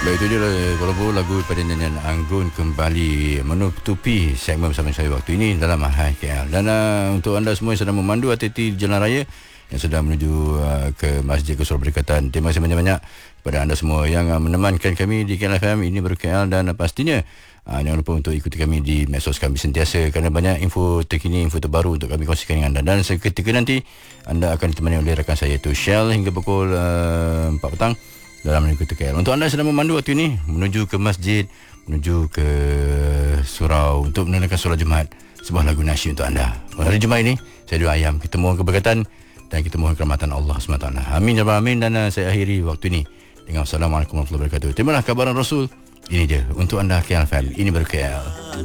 Baik, itu dia walaupun lagu pada nyanyian Anggun kembali menutupi segmen bersama saya waktu ini dalam Hai KL. Dan untuk anda semua yang sedang memandu hati-hati di jalan raya yang sedang menuju ke Masjid Kesul Perikatan, terima kasih banyak-banyak kepada anda semua yang menemankan kami di KL FM ini baru KL. Dan pastinya jangan lupa untuk ikuti kami di medsos kami sentiasa, kerana banyak info terkini, info terbaru untuk kami kongsikan dengan anda. Dan seketika nanti anda akan ditemani oleh rakan saya itu Shell hingga pukul 4 petang dalam mengikuti KL. Untuk anda sedang memandu waktu ini menuju ke masjid, menuju ke surau untuk menunaikan solat Jumaat, sebuah lagu nasyid untuk anda. Pada hari Jumaat ini saya doa ayam, kita mohon keberkatan dan kita mohon kerahmatan Allah SWT. Amin ya rabbal alamin. Dan saya akhiri waktu ini dengan Assalamualaikum warahmatullahi wabarakatuh. Terimalah kabaran Rasul. Ini dia untuk anda KL Family. Ini baru KL.